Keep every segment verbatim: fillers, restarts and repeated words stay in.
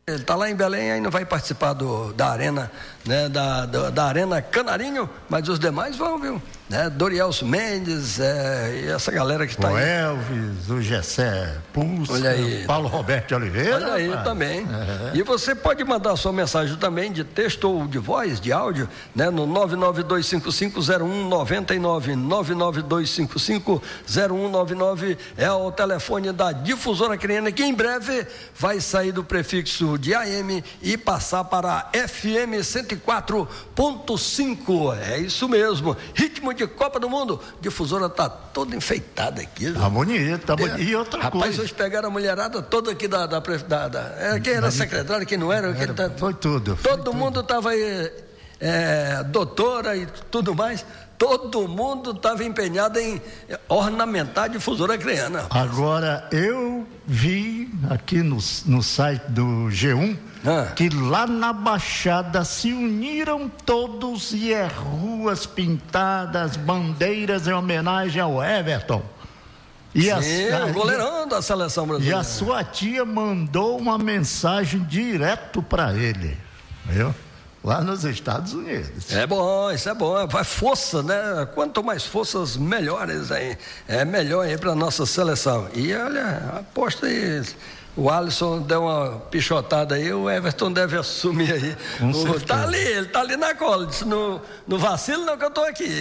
Ele está lá em Belém, aí não vai participar do, da arena, né, da, da, da Arena Canarinho, mas os demais vão, viu? Né? Dorielso Mendes, é, e essa galera que está aí. O Elvis, o Gessé Pulso, olha aí, Paulo Roberto de Oliveira. Olha aí rapaz. Também. É. E você pode mandar sua mensagem também de texto ou de voz, de áudio, né, no nove nove dois cinco cinco zero um nove nove, nove nove dois cinco cinco zero um nove nove é o telefone da Difusora Acreana, que em breve vai sair do prefixo de A M e passar para F M cento e quatro ponto cinco. É isso mesmo, ritmo de Copa do Mundo. Difusora tá toda enfeitada aqui. Tá bonito, tá bonito. E outra Rapaz, coisa. Rapaz, hoje pegaram a mulherada toda aqui da. da, da, da é, quem era secretário, quem não era. era quem tá, foi tudo. Todo foi mundo tudo. Tava aí, é, doutora e tudo mais. Todo mundo estava empenhado em ornamentar a Difusora Acreana. Agora, eu vi aqui no, no site do G um ah. que lá na Baixada se uniram todos e é ruas pintadas, bandeiras em homenagem ao Everton. E Sim, a, o goleirão da seleção brasileira. E a sua tia mandou uma mensagem direto para ele, viu? Lá nos Estados Unidos. É bom, isso é bom, vai força, né? Quanto mais forças, melhores aí, é melhor aí para nossa seleção. E olha, aposta aí, o Alisson deu uma pichotada aí, o Everton deve assumir aí. O, tá ali, ele tá ali na cola, disse, no, no vacilo não que eu tô aqui.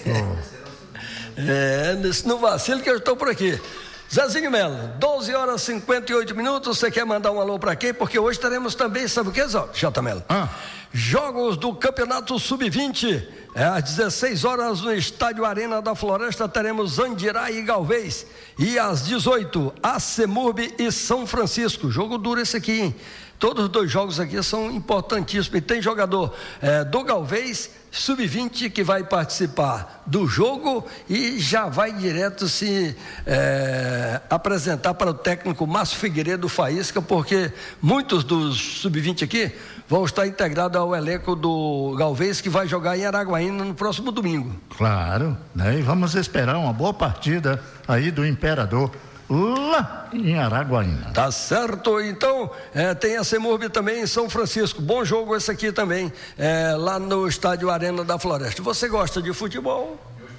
Oh. É, disse, no vacilo que eu estou por aqui. Zezinho Melo, doze horas e cinquenta e oito minutos, você quer mandar um alô para quem? Porque hoje teremos também, sabe o que, Jota Melo? Ah. Jogos do Campeonato sub vinte, é, às dezesseis horas no Estádio Arena da Floresta teremos Andirá e Galvez, e às dezoito, A C M U R B e São Francisco. Jogo duro esse aqui, hein? Todos os dois jogos aqui são importantíssimos, e tem jogador é, do Galvez sub vinte que vai participar do jogo e já vai direto se é, apresentar para o técnico Márcio Figueiredo Faísca, porque muitos dos sub vinte aqui vão estar integrados ao elenco do Galvez, que vai jogar em Araguaína no próximo domingo. Claro, né? E vamos esperar uma boa partida aí do Imperador lá em Araguaína. Tá certo, então é, tem a C M U R B também em São Francisco, bom jogo esse aqui também, é, lá no Estádio Arena da Floresta. Você gosta de futebol?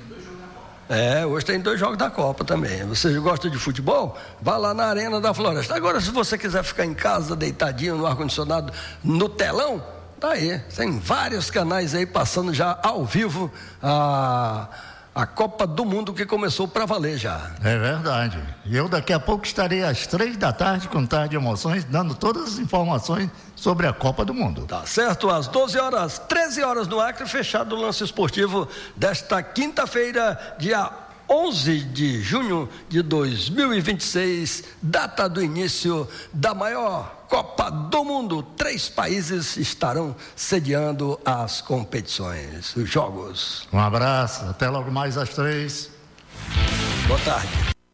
É, hoje tem dois jogos da Copa também. Você gosta de futebol? Vá lá na Arena da Floresta. Agora, se você quiser ficar em casa, deitadinho no ar-condicionado, no telão, tá aí, tem vários canais aí passando já ao vivo a... a Copa do Mundo, que começou para valer já. É verdade. E eu daqui a pouco estarei às três da tarde, com Tarde de Emoções, dando todas as informações sobre a Copa do Mundo. Tá certo, às doze horas, treze horas no Acre, fechado o lance esportivo desta quinta-feira, dia onze de junho de dois mil e vinte e seis, data do início da maior Copa do Mundo. Três países estarão sediando as competições, os jogos. Um abraço, até logo mais às três. Boa tarde.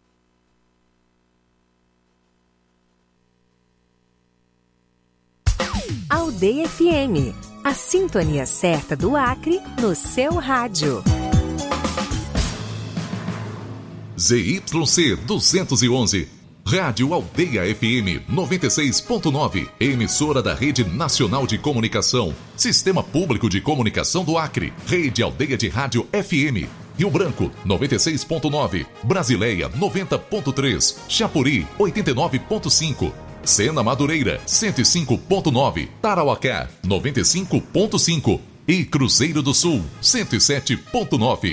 Aldeia F M, a sintonia certa do Acre no seu rádio. Z Y C duzentos e onze, Rádio Aldeia F M noventa e seis ponto nove, emissora da Rede Nacional de Comunicação, Sistema Público de Comunicação do Acre, Rede Aldeia de Rádio F M, Rio Branco noventa e seis ponto nove, Brasileia noventa ponto três, Chapuri oitenta e nove ponto cinco, Sena Madureira cento e cinco ponto nove, Tarauacá noventa e cinco ponto cinco e Cruzeiro do Sul cento e sete ponto nove.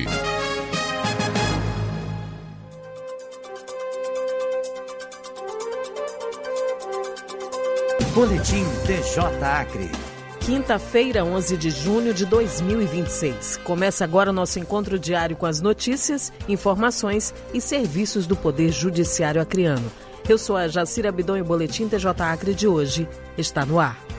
Boletim D J Acre. Quinta-feira, onze de junho de dois mil e vinte e seis. Começa agora o nosso encontro diário com as notícias, informações e serviços do Poder Judiciário acreano. Eu sou a Jacira Abidon e o Boletim D J Acre de hoje está no ar.